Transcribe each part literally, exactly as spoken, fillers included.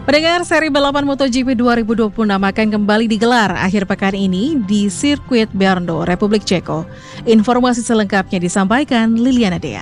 Pendengar, seri balapan MotoGP dua ribu dua puluh enam akan kembali digelar akhir pekan ini di sirkuit Brno, Republik Ceko. Informasi selengkapnya disampaikan Liliana Dea.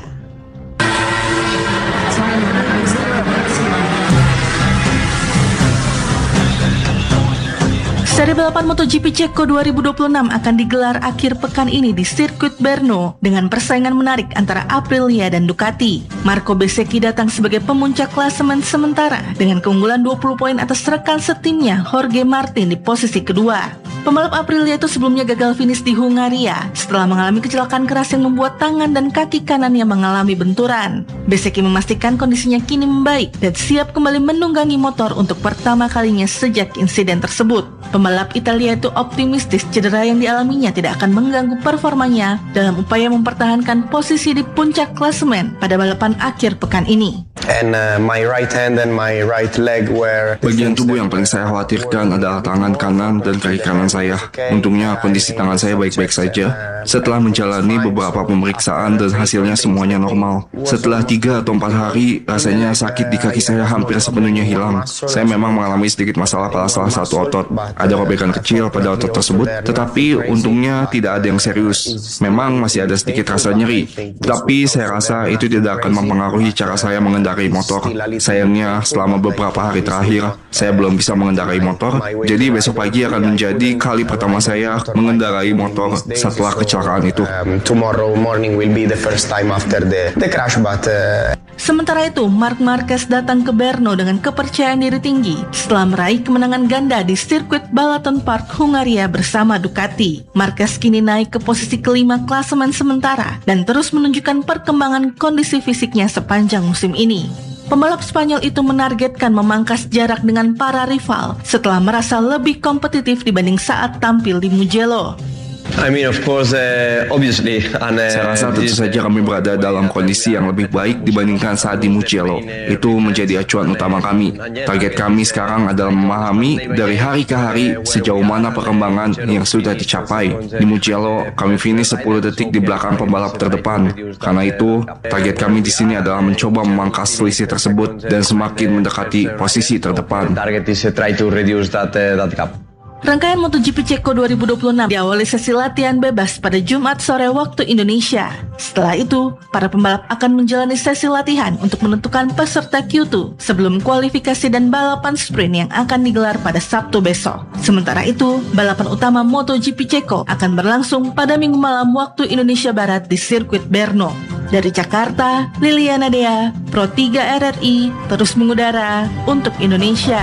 Seri balapan MotoGP Ceko dua ribu dua puluh enam akan digelar akhir pekan ini di sirkuit Brno dengan persaingan menarik antara Aprilia dan Ducati. Marco Bezzecchi datang sebagai pemuncak klasemen sementara dengan keunggulan dua puluh poin atas rekan setimnya Jorge Martin di posisi kedua. Pembalap Aprilia itu sebelumnya gagal finish di Hungaria setelah mengalami kecelakaan keras yang membuat tangan dan kaki kanannya mengalami benturan. Bezzecchi memastikan kondisinya kini membaik dan siap kembali menunggangi motor untuk pertama kalinya sejak insiden tersebut. Pembalap Italia itu optimistis cedera yang dialaminya tidak akan mengganggu performanya dalam upaya mempertahankan posisi di puncak klasemen pada balapan akhir pekan ini. And uh, my right hand and my right leg were... Bagian tubuh yang paling saya khawatirkan adalah tangan kanan dan kaki kanan saya. Untungnya kondisi tangan saya baik-baik saja. Setelah menjalani beberapa pemeriksaan dan hasilnya semuanya normal. Setelah tiga atau empat hari, rasanya sakit di kaki saya hampir sepenuhnya hilang. Saya memang mengalami sedikit masalah pada salah satu otot. Ada robekan kecil pada otot tersebut, tetapi untungnya tidak ada yang serius. Memang masih ada sedikit rasa nyeri, tapi saya rasa itu tidak akan mempengaruhi cara saya mengendarai motor. Sayangnya selama beberapa hari terakhir saya belum bisa mengendarai motor, jadi besok pagi akan menjadi kali pertama saya mengendarai motor setelah kecelakaan itu. Um, tomorrow morning will be the first time after the, the crash, but uh... Sementara itu, Marc Marquez datang ke Brno dengan kepercayaan diri tinggi setelah meraih kemenangan ganda di sirkuit Balaton Park, Hungaria bersama Ducati. Marquez kini naik ke posisi kelima klasemen sementara dan terus menunjukkan perkembangan kondisi fisiknya sepanjang musim ini. Pembalap Spanyol itu menargetkan memangkas jarak dengan para rival setelah merasa lebih kompetitif dibanding saat tampil di Mugello. I mean, of course, uh, obviously, and, uh, Saya rasa tentu saja kami berada dalam kondisi yang lebih baik dibandingkan saat di Mugello. Itu menjadi acuan utama kami. Target kami sekarang adalah memahami dari hari ke hari sejauh mana perkembangan yang sudah dicapai. Di Mugello, kami finish sepuluh detik di belakang pembalap terdepan. Karena itu, target kami di sini adalah mencoba memangkas selisih tersebut dan semakin mendekati posisi terdepan. Target is uh, try to reduce that uh, that gap. Rangkaian MotoGP Ceko dua ribu dua puluh enam diawali sesi latihan bebas pada Jumat sore waktu Indonesia. Setelah itu, para pembalap akan menjalani sesi latihan untuk menentukan peserta Q dua sebelum kualifikasi dan balapan sprint yang akan digelar pada Sabtu besok. Sementara itu, balapan utama MotoGP Ceko akan berlangsung pada Minggu malam waktu Indonesia Barat di sirkuit Brno. Dari Jakarta, Liliana Dea, Pro tiga R R I, terus mengudara untuk Indonesia.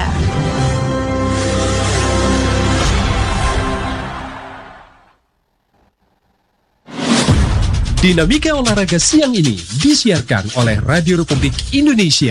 Dinamika olahraga siang ini disiarkan oleh Radio Republik Indonesia.